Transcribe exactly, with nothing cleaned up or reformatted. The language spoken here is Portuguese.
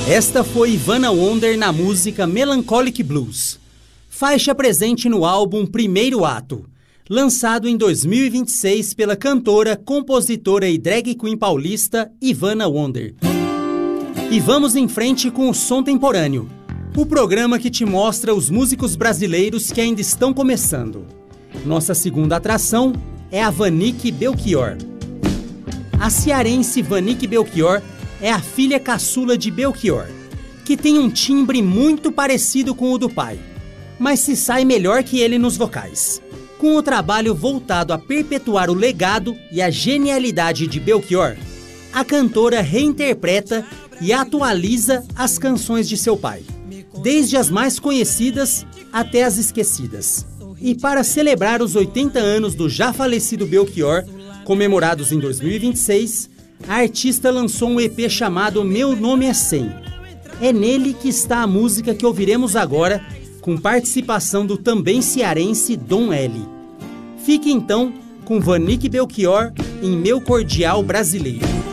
Esta foi Ivana Wonder na música Melancholic Blues, faixa presente no álbum Primeiro Ato, lançado em dois mil e vinte e seis pela cantora, compositora e drag queen paulista Ivana Wonder. E vamos em frente com o Som Temporâneo, o programa que te mostra os músicos brasileiros que ainda estão começando. Nossa segunda atração é a Vanique Belchior. A cearense Vanique Belchior é a filha caçula de Belchior, que tem um timbre muito parecido com o do pai, mas se sai melhor que ele nos vocais. Com o trabalho voltado a perpetuar o legado e a genialidade de Belchior, a cantora reinterpreta e atualiza as canções de seu pai, desde as mais conhecidas até as esquecidas. E para celebrar os oitenta anos do já falecido Belchior, comemorados em dois mil e vinte e seis, a artista lançou um E P chamado Meu Nome é cem. É nele que está a música que ouviremos agora, com participação do também cearense Dom L. Fique então com Vanique Belchior em Meu Cordial Brasileiro.